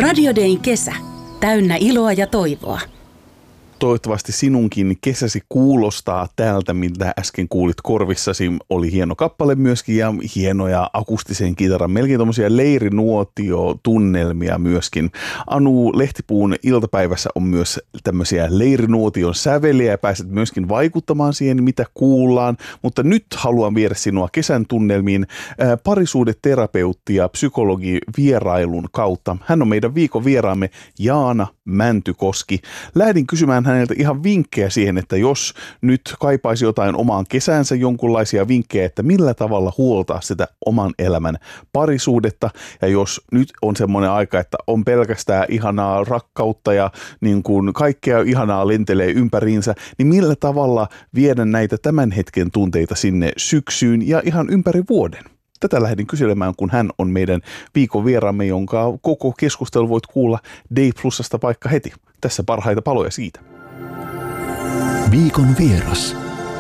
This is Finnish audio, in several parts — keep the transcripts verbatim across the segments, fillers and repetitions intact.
Radio Dayn kesä. Täynnä iloa ja toivoa. Toivottavasti sinunkin kesäsi kuulostaa tältä, mitä äsken kuulit korvissasi. Oli hieno kappale myöskin ja hienoja akustisen kitaran, melkein tommosia leirinuotio-tunnelmia myöskin. Anu Lehtipuun iltapäivässä on myös tämmöisiä leirinuotion säveliä ja pääset myöskin vaikuttamaan siihen, mitä kuullaan. Mutta nyt haluan viedä sinua kesän tunnelmiin ää, parisuhdeterapeutti ja psykologi vierailun kautta. Hän on meidän viikon vieraamme Jaana Mäntykoski. Lähdin kysymään häneltä ihan vinkkejä siihen, että jos nyt kaipaisi jotain omaan kesäänsä, jonkunlaisia vinkkejä, että millä tavalla huoltaa sitä oman elämän parisuhdetta. Ja jos nyt on semmoinen aika, että on pelkästään ihanaa rakkautta ja niin kuin kaikkea ihanaa lentelee ympäriinsä, niin millä tavalla viedä näitä tämän hetken tunteita sinne syksyyn ja ihan ympäri vuoden? Tätä lähdin kyselemään, kun hän on meidän viikon vieraamme, jonka koko keskustelu voit kuulla Day Plusasta vaikka heti. Tässä parhaita paloja siitä. Viikon vieras.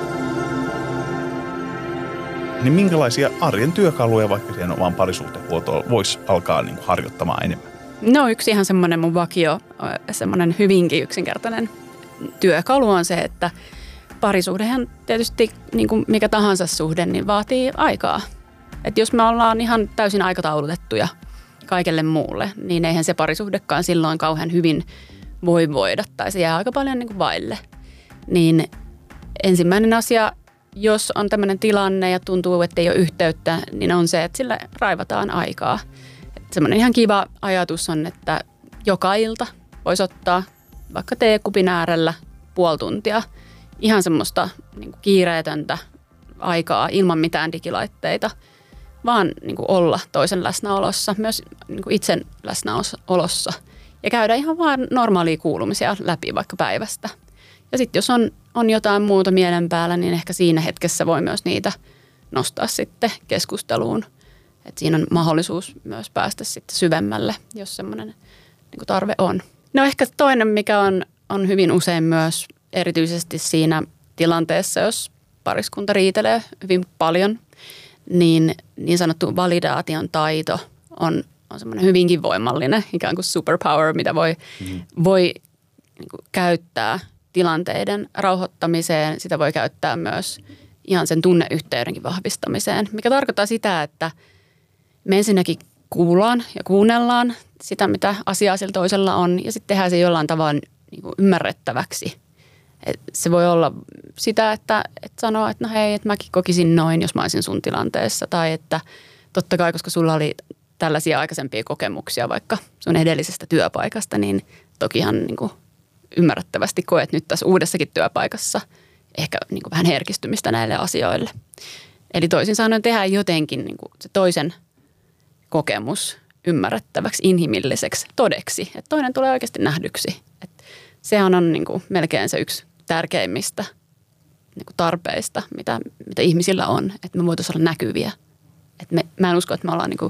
Niin minkälaisia arjen työkaluja vaikka siihen omaan parisuhdehuoltoon voisi alkaa niin kuin harjoittamaan enemmän? No yksi ihan semmoinen mun vakio, semmoinen hyvinkin yksinkertainen työkalu on se, että parisuhdehan tietysti niin kuin mikä tahansa suhde, niin vaatii aikaa. Että jos me ollaan ihan täysin aikataulutettuja kaikelle muulle, niin eihän se parisuhdekaan silloin kauhean hyvin voi voida tai se jää aika paljon niin kuin vaille. Niin ensimmäinen asia, jos on tämmöinen tilanne ja tuntuu, että ei ole yhteyttä, niin on se, että sille raivataan aikaa. Että semmoinen ihan kiva ajatus on, että joka ilta voisi ottaa vaikka teekupin äärellä puoli tuntia ihan semmoista niin kuin kiireetöntä aikaa ilman mitään digilaitteita, vaan niin kuin olla toisen läsnäolossa, myös niin kuin itsen läsnäolossa ja käydä ihan vaan normaalia kuulumisia läpi vaikka päivästä. Ja sitten jos on, on jotain muuta mielen päällä, niin ehkä siinä hetkessä voi myös niitä nostaa sitten keskusteluun. Et siinä on mahdollisuus myös päästä sitten syvemmälle, jos semmoinen niin kuin tarve on. No ehkä toinen, mikä on, on hyvin usein myös erityisesti siinä tilanteessa, jos pariskunta riitelee hyvin paljon, niin niin sanottu validaation taito on, on semmoinen hyvinkin voimallinen, ikään kuin superpower, mitä voi, mm. voi niin kuin käyttää tilanteiden rauhoittamiseen. Sitä voi käyttää myös ihan sen tunneyhteydenkin vahvistamiseen, mikä tarkoittaa sitä, että me ensinnäkin kuullaan ja kuunnellaan sitä, mitä asiaa sillä toisella on, ja sitten tehdään se jollain tavalla niin kuin ymmärrettäväksi. Et se voi olla sitä, että, että sanoo, että no hei, että mäkin kokisin noin, jos mä olisin sun tilanteessa. Tai että totta kai, koska sulla oli tällaisia aikaisempia kokemuksia vaikka sun edellisestä työpaikasta, niin tokihan niin kuin ymmärrettävästi koet nyt tässä uudessakin työpaikassa ehkä niin kuin vähän herkistymistä näille asioille. Eli toisin sanoen tehdään jotenkin niin kuin se toisen kokemus ymmärrettäväksi, inhimilliseksi, todeksi. Että toinen tulee oikeasti nähdyksi. Että sehän on niin kuin melkein se yksi tärkeimmistä niin kuin tarpeista, mitä, mitä ihmisillä on, että me voitaisiin olla näkyviä. Että me, mä en usko, että me ollaan niin kuin,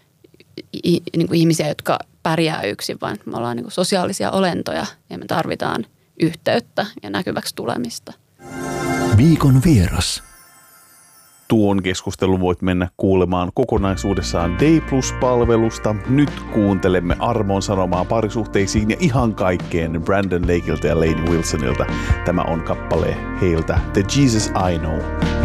i, niin kuin ihmisiä, jotka pärjää yksin, vaan me ollaan niin kuin sosiaalisia olentoja ja me tarvitaan yhteyttä ja näkyväksi tulemista. Viikon vieras. Tuon keskustelun voit mennä kuulemaan kokonaisuudessaan Day Plus-palvelusta. Nyt kuuntelemme armon sanomaa parisuhteisiin ja ihan kaikkeen Brandon Lakeilta ja Lainey Wilsonilta. Tämä on kappale heiltä The Jesus I Know.